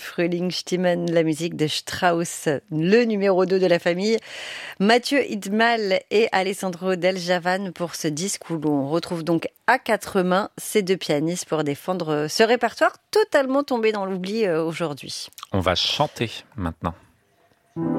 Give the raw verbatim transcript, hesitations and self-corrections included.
Frühlingsstimmen, la musique de Strauss, le numéro deux de la famille. Mathieu Idmal et Alessandro Del Javan pour ce disque où l'on retrouve donc à quatre mains ces deux pianistes pour défendre ce répertoire totalement tombé dans l'oubli aujourd'hui. On va chanter maintenant.